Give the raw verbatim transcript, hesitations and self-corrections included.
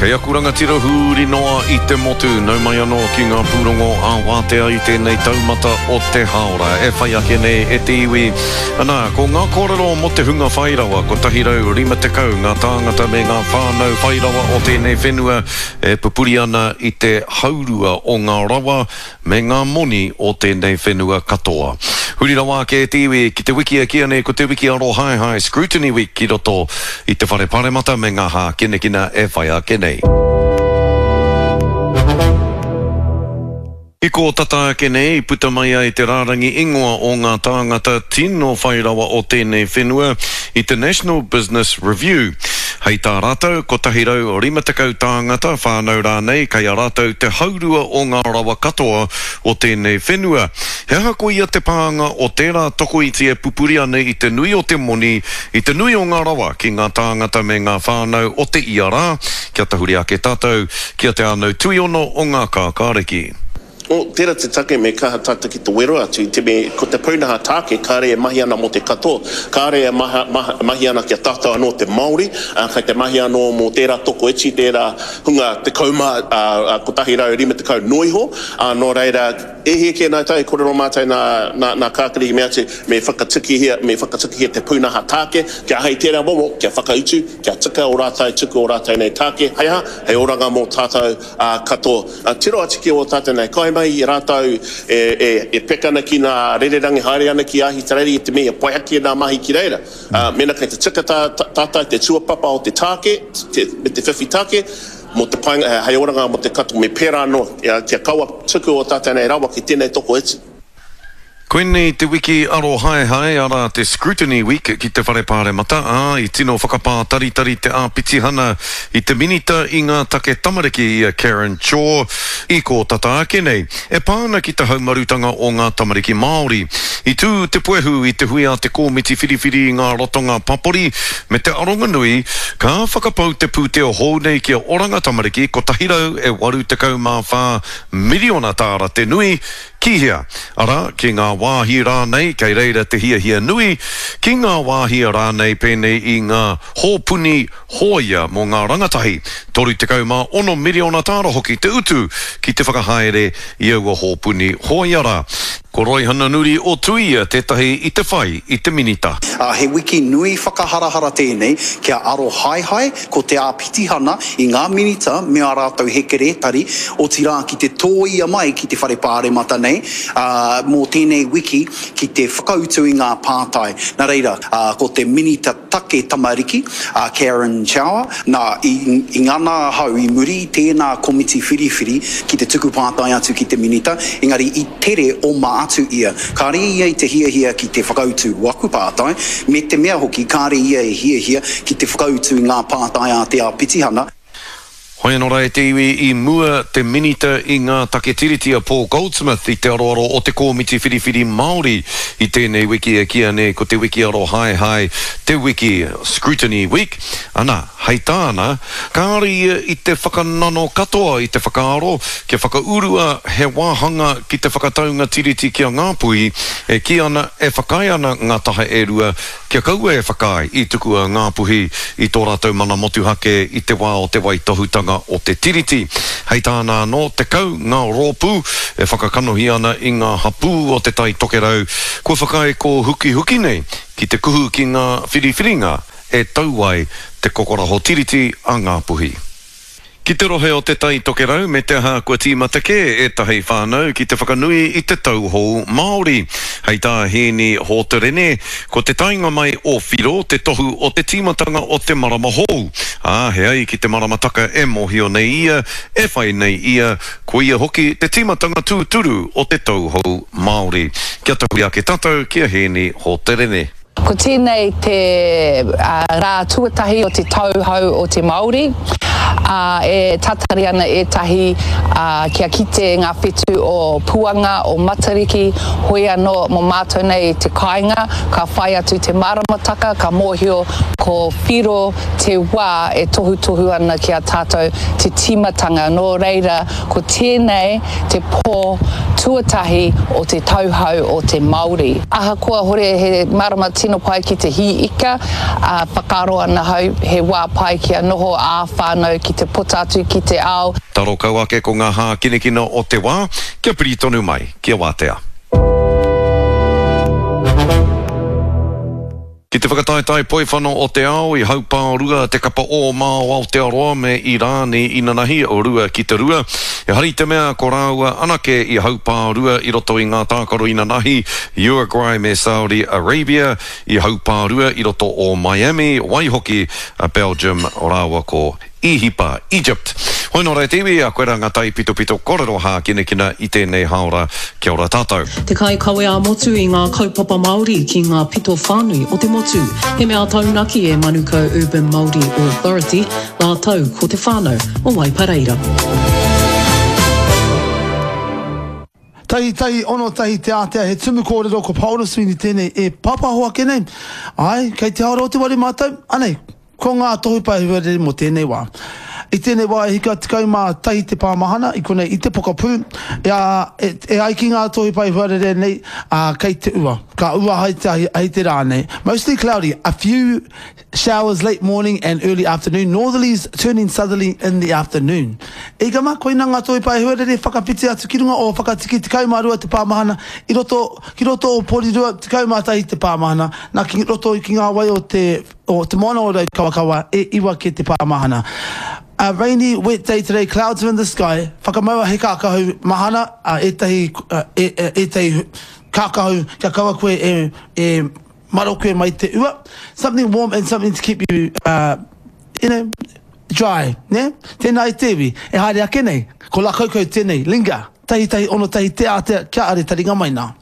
Kei aku rangatira huri noa I te motu, nau mai anō ki ngā pūrongo a wātea I tēnei taumata o te haora. E whai ake nei e te iwi. Anā, ko ngā kōrero mo te hunga whairawa, ko tahirau rima te kau, ngā tāngata me ngā whānau whairawa o tēnei whenua, e pupuri ana I te haurua o ngā rawa, me ngā moni o tēnei whenua katoa. Huri rawa ke te iwi, ki te wiki a kia nei, ko te wiki aro hai hai, Scrutiny Week ki roto I te whare paremata me ngā hā kene kina e whai ake nei. I ko tata ake nei, puta mai ai te rārangi ingoa o ngā tāngata tino whairawa o tēnei whenua I te National Business Review. Hei tā rātou, ko tahirau o rima tekau tāngata whānau rānei, kai a rātou te haurua o ngā rawa katoa o tēnei whenua. He hako ia te pāanga o tērā toko I te e pupuri ane I te nui o te moni, I te nui o ngā rawa ki ngā tāngata me ngā whānau o te iara, kia tahuri ake tātou, kia te anau tui ono o ngā kākāreki. O tērā te take me kaha tata ki te wero atu, te me, ko te paunaha tāke, kāre e mahi ana mo te katoa, kāre e maha, maha, mahi ana kia tata anō te Māori, uh, kai te mahi anō mo tērā toko echi, tērā hunga te kauma, uh, uh, ko tahi rau rima te kau noiho, uh, nō reira, e he ke nai tai, korero mātai nā, nā, nā kākari me atu, me whakatiki hea, me whakatiki hea te paunaha tāke, kia hei tērā momo, kia whakautu, kia tika o rātai, tuku o rātai nei tāke, hei ha, hei oranga mo tātou uh, katoa. Uh, tiro atiki o tātou nei, kai mai I rātou e, e, e pekana ki nā rererangi haere ana ki ahi tareri I te mea pai ake nā mahi ki reira. Uh, mena kei te tika tā, tā, tātai te tuapapa o te tāke, te, me te whiwhi tāke, mo te pai, uh, hei oranga mo te kato me pērā no, ia kia kaua tuku o tātai nei rawa ki tēnei toko eti. Koenei te wiki aro hai hai ara te Scrutiny Week ki te whare pāremata a I tino whakapā tari tari te āpiti hana I te minita I ngā take tamariki I a Karen Shaw I ko tata ake nei e pāna ki te haumarutanga o ngā tamariki Māori I tū te puehu I te hui a te kōmiti whiriwhiri I ngā rotonga papori me te aronga nui ka whakapau te pūteo hou nei ki a oranga tamariki ko tahirau e waru te kau mā whā miliona tāra te nui ki hea. Ara, ki ngā wāhi rānei, kei reira te hia hia nui, ki ngā wāhi rānei pēnei I ngā hōpuni hōia mō ngā rangatahi. Toru te kaumā ono miliona tāra hoki te utu ki te whakahaere I aua hōpuni hōiara. Ko roi hana nuri o tuia tētahi I te whai, I te minita. Uh, he wiki nui whakaharahara tēnei, kia aro hai hai, ko te āpiti hana I ngā minita, mea rātou hekere tari, o tira ki te tōia mai ki te whare pāremata nei, uh, mō tēnei wiki ki te whakautu I ngā pātai. Nā reira, uh, ko te minita take tamariki, uh, Karen Shaw, nā I, I ngana hau I muri tēnā komiti whiriwhiri ki te tuku pātai atu ki te minita, engari I tere o maa atu ia. Kāre ia I te hia hia ki te whakautu waku pātai, me te mea hoki kāre ia e hia hia ki te whakautu I ngā pātai a te āpitihana. Hoi anō rai te iwi I mua te minita I ngā take tiritia Paul Goldsmith I te aroaro o te kōmiti whiriwhiri Māori I tēnei wiki e kia ne ko te wiki aro hai hai te wiki Scrutiny Week. Ana, hei tāna, kāre ia I te whakanano katoa I te whakaaro, kia whakaurua he wāhanga ki te whakataunga tiriti kia ngāpui, e ki ana e whakai ana ngā taha e rua, kia kaua e whakai I tuku a ngāpuhi I tō rātou mana motuhake I te wā o te waitohutanga o te tiriti. Hei tāna no te kau ngā rōpū e whakakanohi ana I ngā hapū o te tai tokerau. Ko whakai ko huki huki nei ki te kuhu ki ngā whiriwhiringa e tauai te kokoraho tiriti a Ngāpuhi. Ki te rohe o te tai tokerau me te aha kua tīmata ke e tahei whānau ki te whakanui I te tauhou Māori. Hei tā hēni hō te rene, ko te tainga mai o whiro te tohu o te tīmatanga o te marama hou. Ah, he ai ki te marama taka e mohio nei ia, e whai nei ia, ko ia hoki te tīmatanga tūturu o te tauhou Māori. Kia tahui ake tātou, kia hēni hō te rene. Ko tēnei te uh, rā tuatahi o te tauhou o te Māori, uh, e tatari ana e tahi uh, kia kite ngā whetū o puanga, o matariki, hoi anō mo mātou nei te kāinga, ka whai atu te maramataka, ka mōhio ko whiro te wā e tohu tohu ana ki a tātou te timatanga. Nō reira, ko tēnei te pō tuatahi o te tauhau o te Māori. Aha kua hore he marama tino pai ki te hi ika, a whakaro ana hau he wā pai kia noho a whānau ki te potatu ki te ao. Taro kau ake ko ngā hā kinekina o te wā, kia piri tonu mai, kia wātea. Ki te whakataitai poiwhano o te ao i haupā rua te kapa o Māo Aotearoa me Irāni inanahi o rua ki te rua. E hari te mea ko rāua anake i haupā rua i roto i ngā tākaro inanahi, Uruguay me Saudi Arabia, i haupā rua i roto o Miami, Waihoki, Belgium, o rāua ko Ihipa, Egypt. Hoi nō rei tiwi, a koe ranga tai pito pito korero hā kinekina i tēnei haora, kia ora tātou. Te kai kawe a motu i ngā kaupapa Māori ki ngā pito whānui o te motu. He mea taunaki e Manukau Urban Māori Authority, nā tau ko te whānau o Waipareira. Tai tai ono tai te atea he tumu kōrero ko Paolo Swini tēnei e papa hoa kenei. Ai, kei te haora o te wari mātou, anei, ko ngā tohu pai huere mo tēnei wā. I tēnei wā e hika tikau mā tahi te pāmahana, i konei i te pokapū, e, e, e ai ki ngā tohi pai huarere nei, uh, kei te ua. Ka ua hai te, hai te rā nei. Mostly cloudy, a few showers late morning and early afternoon, northerlies turning southerly in the afternoon. E ka mā, koina ngā tohi pai huarere, whakapiti atu ki runga o whakatiki tikau mā rua te pāmahana, i roto, ki roto o pori rua tikau mā tahi te pāmahana, nā ki roto i ki ngā wai o te, o te moana o rau kawakawa, e iwa ki te pāmahana. A rainy, wet day today, clouds are in the sky. Whakamaua he kākahu mahana, uh, e tahi, uh, e, e, e tahi kākahu kia kawa koe e, e maro koe mai te ua. Something warm and something to keep you, uh, you know, dry, ne? Tēnā i tewi, e haere ake nei, ko la kaukau tēnei, linga, tahi tahi ono tahi te a te kia are taringa mai nā.